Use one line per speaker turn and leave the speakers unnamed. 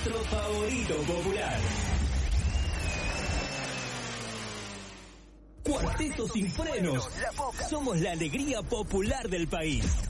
nuestro favorito popular. Cuarteto Sin Frenos. Somos la alegría popular del país.